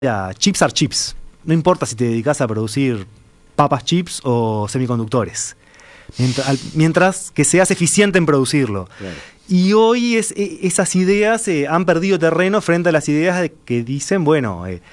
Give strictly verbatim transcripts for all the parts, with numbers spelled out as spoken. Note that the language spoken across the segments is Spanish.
Ya, chips are chips. No importa si te dedicas a producir papas chips o semiconductores. Mientras, al, mientras que seas eficiente en producirlo. Claro. Y hoy es, esas ideas eh, han perdido terreno frente a las ideas de que dicen, bueno, eh,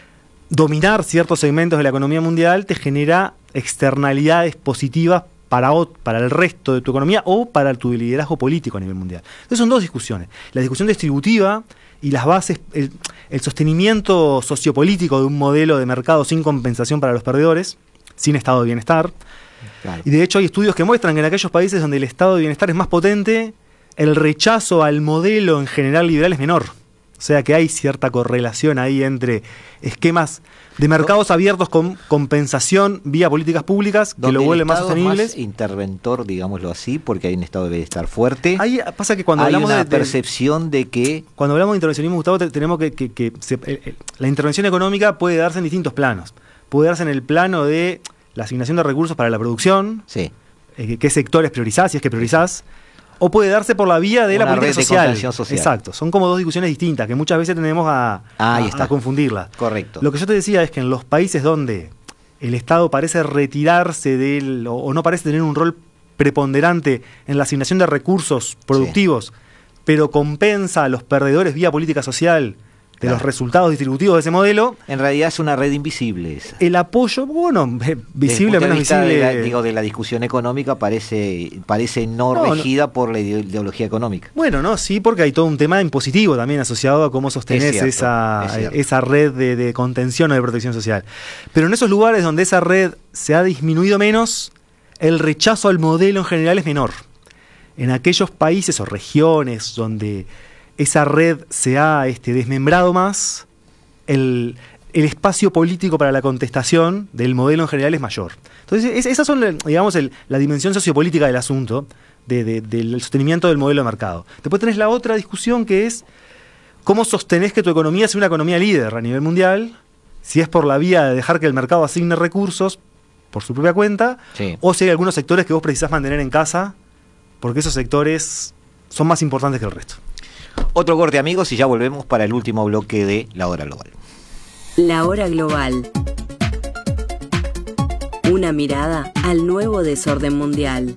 dominar ciertos segmentos de la economía mundial te genera externalidades positivas para, para el resto de tu economía o para tu liderazgo político a nivel mundial. Entonces son dos discusiones. La discusión distributiva y las bases, el, el sostenimiento sociopolítico de un modelo de mercado sin compensación para los perdedores, sin estado de bienestar. Claro. Y de hecho hay estudios que muestran que en aquellos países donde el estado de bienestar es más potente, el rechazo al modelo en general liberal es menor. O sea que hay cierta correlación ahí entre esquemas de mercados abiertos con compensación vía políticas públicas que lo vuelven más sostenibles. Más interventor, digámoslo así, porque hay un estado de bienestar fuerte. Ahí pasa que cuando hay hablamos una de, percepción de que cuando hablamos de intervencionismo, Gustavo, tenemos que, que, que se, eh, la intervención económica puede darse en distintos planos. Puede darse en el plano de la asignación de recursos para la producción, sí. eh, qué sectores priorizás, si es que priorizás. O puede darse por la vía de una la política social. social. Exacto. Son como dos discusiones distintas que muchas veces tendemos a, ah, a, a confundirlas. Correcto. Lo que yo te decía es que en los países donde el Estado parece retirarse del, o, o no parece tener un rol preponderante en la asignación de recursos productivos, sí. pero compensa a los perdedores vía política social de claro. los resultados distributivos de ese modelo. En realidad es una red invisible esa. El apoyo, bueno, visible, menos visible. De la, digo, de la discusión económica parece, parece no, no regida no. por la ideología económica. Bueno, no, sí, porque hay todo un tema impositivo también asociado a cómo sostenés cierto, esa, esa red de, de contención o de protección social. Pero en esos lugares donde esa red se ha disminuido menos, el rechazo al modelo en general es menor. En aquellos países o regiones donde esa red se ha este, desmembrado más, el, el espacio político para la contestación del modelo en general es mayor. Entonces, es, esas son, digamos, el, la dimensión sociopolítica del asunto, de, de, del sostenimiento del modelo de mercado. Después tenés la otra discusión que es cómo sostenés que tu economía sea una economía líder a nivel mundial, si es por la vía de dejar que el mercado asigne recursos por su propia cuenta, sí. o si hay algunos sectores que vos precisás mantener en casa, porque esos sectores son más importantes que el resto. Otro corte, amigos, y ya volvemos para el último bloque de La Hora Global. La Hora Global. Una mirada al nuevo desorden mundial.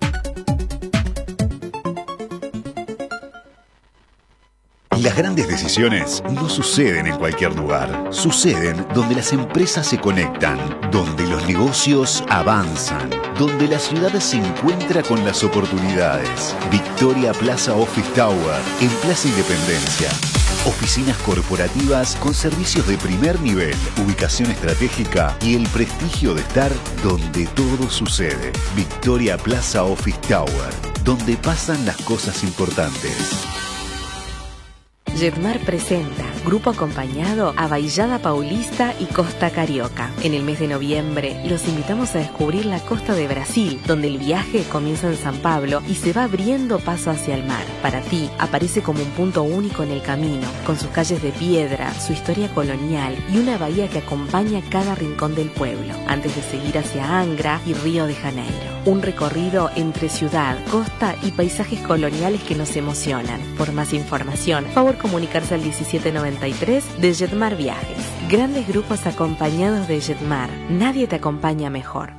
Las grandes decisiones no suceden en cualquier lugar. Suceden donde las empresas se conectan, donde los negocios avanzan, donde la ciudad se encuentra con las oportunidades. Victoria Plaza Office Tower, en Plaza Independencia. Oficinas corporativas con servicios de primer nivel, ubicación estratégica y el prestigio de estar donde todo sucede. Victoria Plaza Office Tower, donde pasan las cosas importantes. Jetmar presenta Grupo Acompañado a Baixada Paulista y Costa Carioca. En el mes de noviembre los invitamos a descubrir la costa de Brasil, donde el viaje comienza en San Pablo y se va abriendo paso hacia el mar. Para ti, aparece como un punto único en el camino, con sus calles de piedra, su historia colonial y una bahía que acompaña cada rincón del pueblo, antes de seguir hacia Angra y Río de Janeiro. Un recorrido entre ciudad, costa y paisajes coloniales que nos emocionan. Por más información, favor comunicarse al diecisiete noventa y tres de Jetmar Viajes. Grandes grupos acompañados de Jetmar. Nadie te acompaña mejor.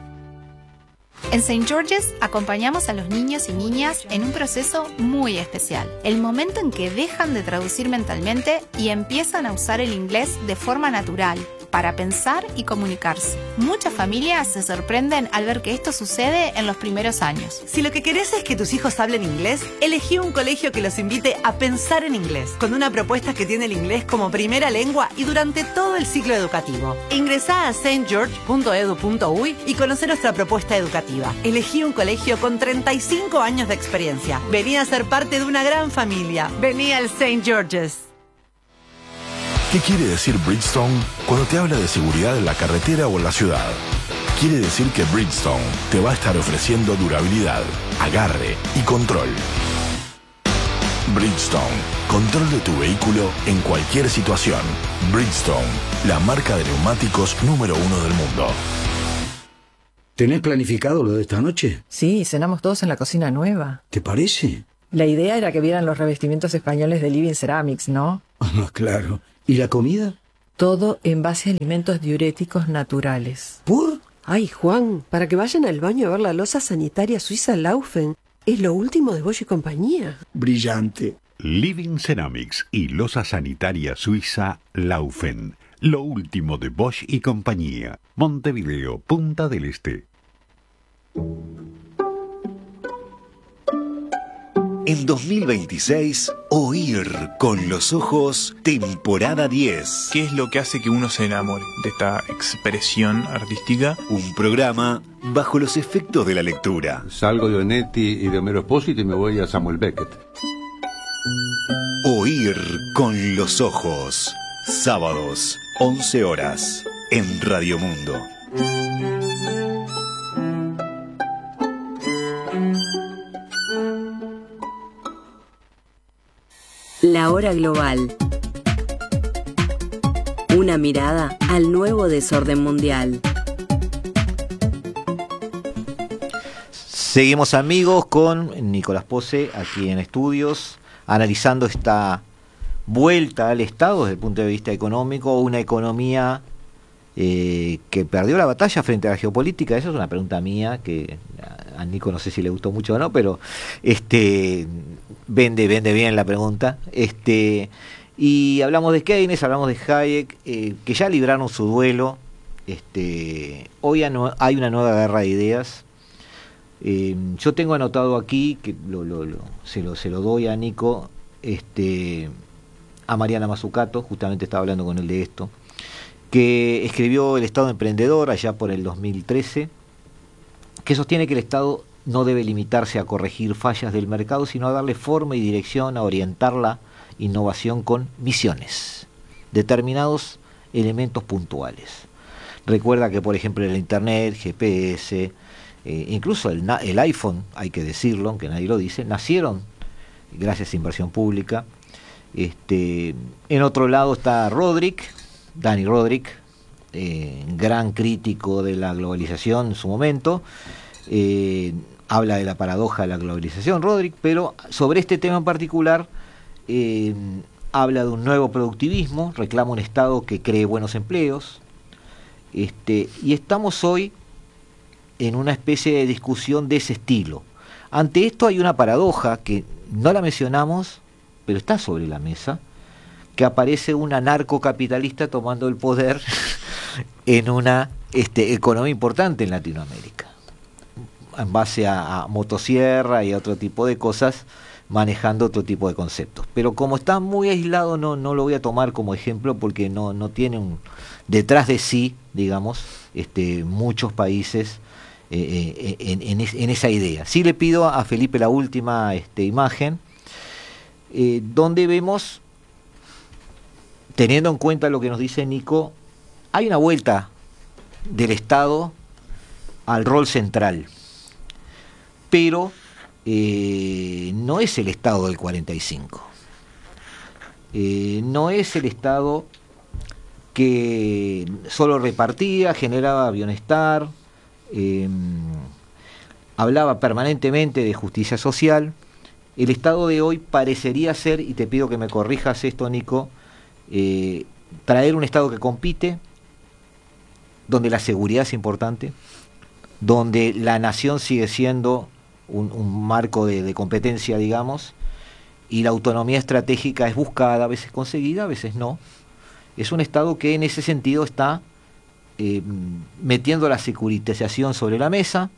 En Saint George's acompañamos a los niños y niñas en un proceso muy especial. El momento en que dejan de traducir mentalmente y empiezan a usar el inglés de forma natural, para pensar y comunicarse. Muchas familias se sorprenden al ver que esto sucede en los primeros años. Si lo que querés es que tus hijos hablen inglés, elegí un colegio que los invite a pensar en inglés, con una propuesta que tiene el inglés como primera lengua y durante todo el ciclo educativo. Ingresá a saint george punto edu punto uy y conoce nuestra propuesta educativa. Elegí un colegio con treinta y cinco años de experiencia. Vení a ser parte de una gran familia. Vení al Saint George's. ¿Qué quiere decir Bridgestone cuando te habla de seguridad en la carretera o en la ciudad? Quiere decir que Bridgestone te va a estar ofreciendo durabilidad, agarre y control. Bridgestone, control de tu vehículo en cualquier situación. Bridgestone, la marca de neumáticos número uno del mundo. ¿Tenés planificado lo de esta noche? Sí, cenamos todos en la cocina nueva. ¿Te parece? La idea era que vieran los revestimientos españoles de Living Ceramics, ¿no? Ah, claro. ¿Y la comida? Todo en base a alimentos diuréticos naturales. ¿Por? Ay, Juan, para que vayan al baño a ver la loza sanitaria suiza Laufen. Es lo último de Bosch y compañía. Brillante. Living Ceramics y loza sanitaria suiza Laufen. Lo último de Bosch y compañía. Montevideo, Punta del Este. En dos mil veintiséis, Oír con los ojos, temporada diez. ¿Qué es lo que hace que uno se enamore de esta expresión artística? Un programa bajo los efectos de la lectura. Salgo de Onetti y de Homero Espósito y me voy a Samuel Beckett. Oír con los ojos. Sábados, once horas, en Radio Mundo. La hora global. Una mirada al nuevo desorden mundial. Seguimos, amigos, con Nicolás Pose aquí en estudios, analizando esta vuelta al Estado desde el punto de vista económico, una economía eh, que perdió la batalla frente a la geopolítica. Esa es una pregunta mía que a Nico no sé si le gustó mucho o no, pero este vende vende bien la pregunta. Este y hablamos de Keynes, hablamos de Hayek, eh, que ya libraron su duelo. Este hoy hay una nueva guerra de ideas. Eh, yo tengo anotado aquí que lo, lo, lo, se lo se lo doy a Nico, este a Mariana Mazzucato, justamente estaba hablando con él de esto, que escribió El Estado Emprendedor allá por el dos mil trece, que sostiene que el Estado no debe limitarse a corregir fallas del mercado, sino a darle forma y dirección, a orientar la innovación con misiones, determinados elementos puntuales. Recuerda que, por ejemplo, el Internet, G P S, eh, incluso el, el iPhone, hay que decirlo, aunque nadie lo dice, nacieron gracias a inversión pública. Este, en otro lado está Rodrik, Dani Rodrik, eh, gran crítico de la globalización en su momento. Eh, habla de la paradoja de la globalización, Rodrik, pero sobre este tema en particular eh, habla de un nuevo productivismo, reclama un Estado que cree buenos empleos. Este, y estamos hoy en una especie de discusión de ese estilo. Ante esto hay una paradoja que no la mencionamos, pero está sobre la mesa, que aparece un anarcocapitalista tomando el poder en una este, economía importante en Latinoamérica, en base a, a motosierra y a otro tipo de cosas, manejando otro tipo de conceptos. Pero como está muy aislado, no, no lo voy a tomar como ejemplo porque no, no tiene un, detrás de sí, digamos, este, muchos países eh, en, en, en esa idea. Sí le pido a Felipe la última este, imagen, eh, donde vemos, teniendo en cuenta lo que nos dice Nico, hay una vuelta del Estado al rol central, pero eh, no es el Estado del cuarenta y cinco, eh, no es el Estado que solo repartía, generaba bienestar, eh, hablaba permanentemente de justicia social. El Estado de hoy parecería ser, y te pido que me corrijas esto, Nico, eh, traer un Estado que compite, donde la seguridad es importante, donde la nación sigue siendo un, un marco de, de competencia, digamos, y la autonomía estratégica es buscada, a veces conseguida, a veces no. Es un Estado que en ese sentido está eh, metiendo la securitización sobre la mesa,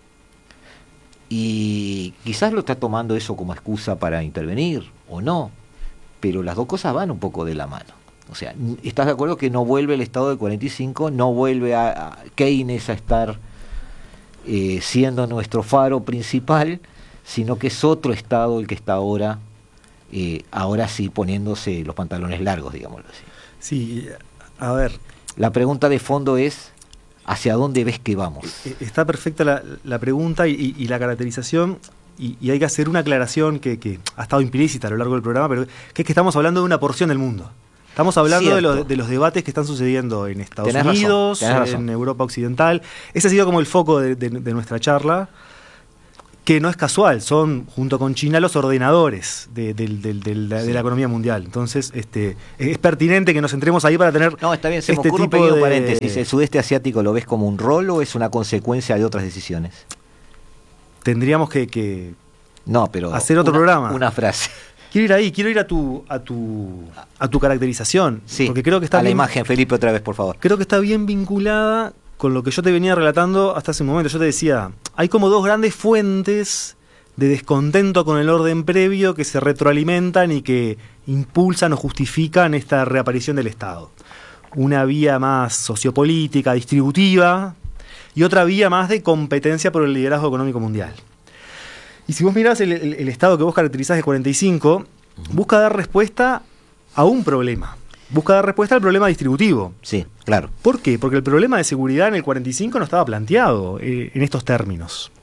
y quizás lo está tomando eso como excusa para intervenir, o no, pero las dos cosas van un poco de la mano. O sea, ¿estás de acuerdo que no vuelve el Estado del cuarenta y cinco, no vuelve a, a Keynes a estar eh, siendo nuestro faro principal, sino que es otro Estado el que está ahora, eh, ahora sí poniéndose los pantalones largos, digámoslo así? Sí, a ver. La pregunta de fondo es, ¿hacia dónde ves que vamos? Está perfecta la, la pregunta y, y, y la caracterización, y, y hay que hacer una aclaración que, que ha estado implícita a lo largo del programa, pero que es que estamos hablando de una porción del mundo. Estamos hablando de los, de los debates que están sucediendo en Estados tenés Unidos, razón, tenés razón. en Europa Occidental. Ese ha sido como el foco de, de, de nuestra charla. que no es casual, son junto con China los ordenadores de, de, de, de, de, sí. de la economía mundial. Entonces, este, es pertinente que nos centremos ahí para tener. No, está bien, se este me ocurre un tipo pequeño de paréntesis. ¿El sudeste asiático lo ves como un rol o es una consecuencia de otras decisiones? Tendríamos que, que no, pero hacer otro una, programa. Una frase. Quiero ir ahí, quiero ir a tu a tu a tu caracterización, sí, porque creo que está a bien, la imagen, Felipe, otra vez, por favor. Creo que está bien vinculada con lo que yo te venía relatando hasta ese momento. Yo te decía, hay como dos grandes fuentes de descontento con el orden previo que se retroalimentan y que impulsan o justifican esta reaparición del Estado. Una vía más sociopolítica, distributiva, y otra vía más de competencia por el liderazgo económico mundial. Y si vos mirás el, el, el Estado que vos caracterizás de cuarenta y cinco, busca dar respuesta a un problema. Busca dar respuesta al problema distributivo. Sí, claro. ¿Por qué? Porque el problema de seguridad en el cuarenta y cinco no estaba planteado eh, en estos términos.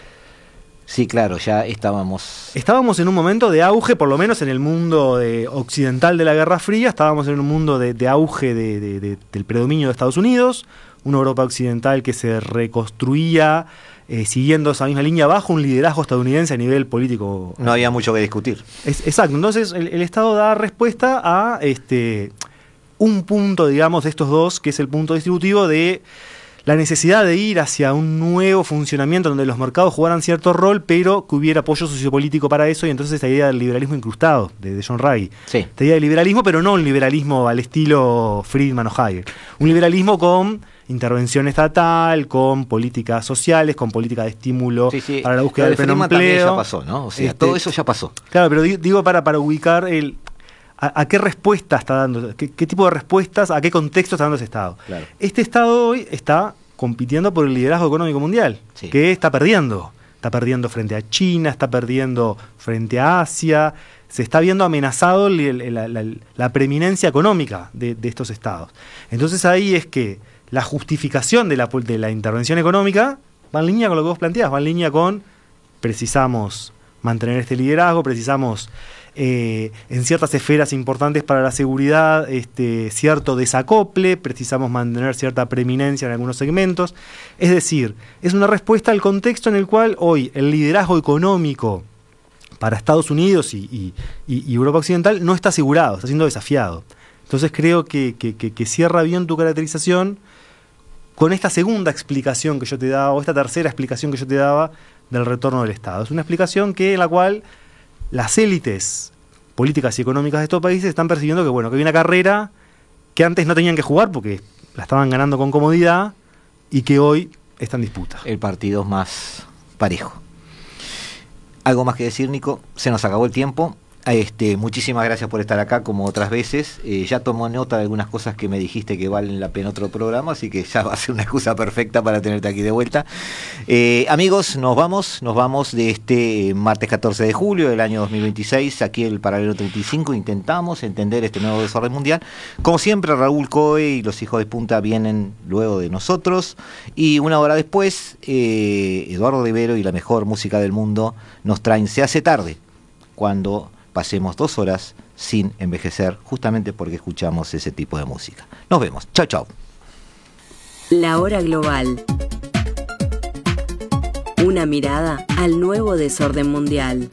Sí, claro, ya estábamos... Estábamos en un momento de auge, por lo menos en el mundo de, occidental de la Guerra Fría, estábamos en un mundo de, de auge de, de, de, del predominio de Estados Unidos, una Europa occidental que se reconstruía eh, siguiendo esa misma línea bajo un liderazgo estadounidense a nivel político. No había mucho que discutir. Es, exacto, entonces el, el Estado da respuesta a este un punto, digamos, de estos dos, que es el punto distributivo de la necesidad de ir hacia un nuevo funcionamiento donde los mercados jugaran cierto rol, pero que hubiera apoyo sociopolítico para eso, y entonces esta idea del liberalismo incrustado, de, de John Ray. Sí. Esta idea de liberalismo, pero no un liberalismo al estilo Friedman o Hayek. Un liberalismo con intervención estatal, con políticas sociales, con política de estímulo sí, sí. para la búsqueda Pero del pleno Friedman empleo. También ya pasó, ¿no? O sea, este, todo eso ya pasó. Claro, pero digo para, para ubicar el... A, ¿A qué respuesta está dando? Qué, ¿Qué tipo de respuestas? ¿A qué contexto está dando ese Estado? Claro. Este Estado hoy está compitiendo por el liderazgo económico mundial, sí. que está perdiendo. Está perdiendo frente a China, está perdiendo frente a Asia. Se está viendo amenazado el, la, la, la preeminencia económica de, de estos Estados. Entonces ahí es que la justificación de la, de la intervención económica va en línea con lo que vos planteás, va en línea con precisamos mantener este liderazgo, precisamos... Eh, en ciertas esferas importantes para la seguridad, este, cierto desacople, precisamos mantener cierta preeminencia en algunos segmentos. Es decir, es una respuesta al contexto en el cual hoy el liderazgo económico para Estados Unidos y, y, y Europa Occidental no está asegurado, está siendo desafiado. Entonces creo que, que, que, que cierra bien tu caracterización con esta segunda explicación que yo te daba, o esta tercera explicación que yo te daba del retorno del Estado. Es una explicación que en la cual las élites políticas y económicas de estos países están percibiendo que, bueno, que hay una carrera que antes no tenían que jugar porque la estaban ganando con comodidad y que hoy está en disputa. El partido es más parejo. ¿Algo más que decir, Nico? Se nos acabó el tiempo. Este, muchísimas gracias por estar acá como otras veces. Eh, ya tomó nota de algunas cosas que me dijiste que valen la pena otro programa, así que ya va a ser una excusa perfecta para tenerte aquí de vuelta. Eh, amigos, nos vamos, nos vamos de este martes catorce de julio del año dos mil veintiséis, aquí el Paralelo treinta y cinco. Intentamos entender este nuevo desorden mundial. Como siempre, Raúl Coe y los hijos de punta vienen luego de nosotros, y una hora después, eh, Eduardo Rivero y la mejor música del mundo nos traen Se hace tarde, cuando pasemos dos horas sin envejecer, justamente porque escuchamos ese tipo de música. Nos vemos. Chao, chao. La hora global. Una mirada al nuevo desorden mundial.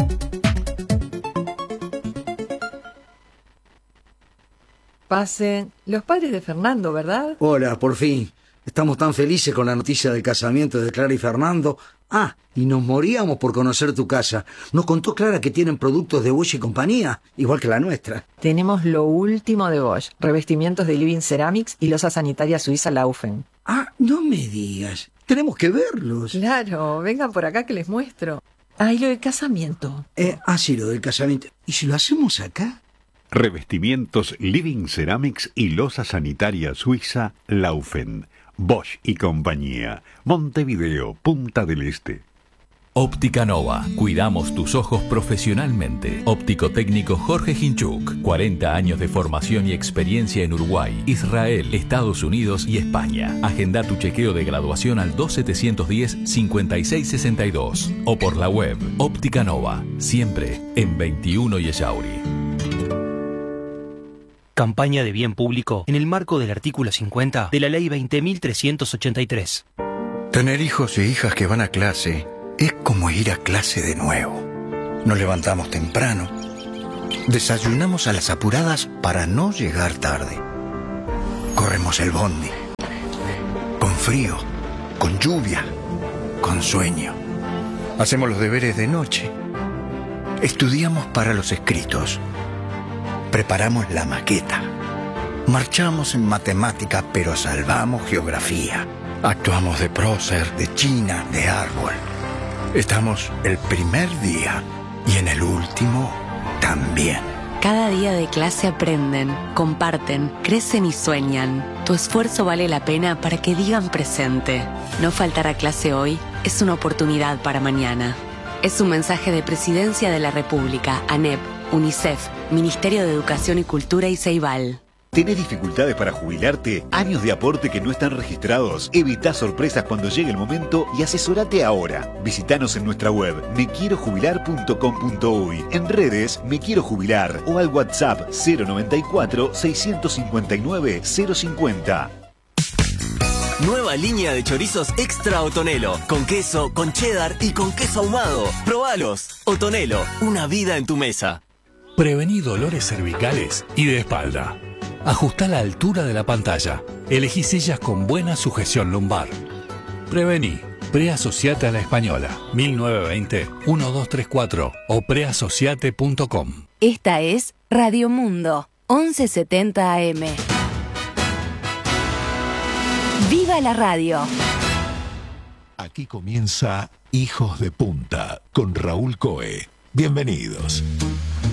Pasen los padres de Fernando, ¿verdad? Hola, por fin. Estamos tan felices con la noticia del casamiento de Clara y Fernando. Ah, y nos moríamos por conocer tu casa. Nos contó Clara que tienen productos de Bosch y compañía, igual que la nuestra. Tenemos lo último de Bosch, revestimientos de Living Ceramics y losa sanitaria suiza Laufen. Ah, no me digas. Tenemos que verlos. Claro, vengan por acá que les muestro. Ah, y lo del casamiento. Eh, ah, sí, lo del casamiento. ¿Y si lo hacemos acá? Revestimientos Living Ceramics y losa sanitaria suiza Laufen. Bosch y compañía. Montevideo, Punta del Este. Óptica Nova. Cuidamos tus ojos profesionalmente. Óptico técnico Jorge Hinchuk. cuarenta años de formación y experiencia en Uruguay, Israel, Estados Unidos y España. Agenda tu chequeo de graduación al dos setecientos diez, cincuenta y seis sesenta y dos o por la web. Óptica Nova. Siempre en veintiuno y Echauri. Campaña de bien público en el marco del artículo cincuenta de la Ley veinte mil trescientos ochenta y tres. Tener hijos y hijas que van a clase, Es como ir a clase de nuevo. Nos levantamos temprano. Desayunamos a las apuradas para no llegar tarde. Corremos el bondi. Con frío, con lluvia, con sueño. Hacemos los deberes de noche. Estudiamos para los escritos. Preparamos la maqueta. Marchamos en matemática, pero salvamos geografía. Actuamos de prócer, de china, de árbol. Estamos el primer día y en el último también. Cada día de clase aprenden, comparten, crecen y sueñan. Tu esfuerzo vale la pena para que digan presente. No faltar a clase hoy es una oportunidad para mañana. Es un mensaje de Presidencia de la República, ANEP, UNICEF, Ministerio de Educación y Cultura y Ceibal. ¿Tenés dificultades para jubilarte? ¿Años de aporte que no están registrados? Evita sorpresas cuando llegue el momento y asesorate ahora. Visítanos en nuestra web me quiero jubilar punto com punto uy, en redes Me Quiero Jubilar o al WhatsApp cero noventa y cuatro, seiscientos cincuenta y nueve, cero cincuenta. Nueva línea de chorizos extra Otonelo, con queso, con cheddar y con queso ahumado. ¡Probalos! Otonelo, una vida en tu mesa. Prevení dolores cervicales y de espalda. Ajustá la altura de la pantalla. Elegí sillas con buena sujeción lumbar. Prevení. Preasociate a la Española. mil novecientos veinte, doce treinta y cuatro o preasociate punto com. Esta es Radio Mundo, once setenta A M. ¡Viva la radio! Aquí comienza Hijos de Punta con Raúl Coe. Bienvenidos.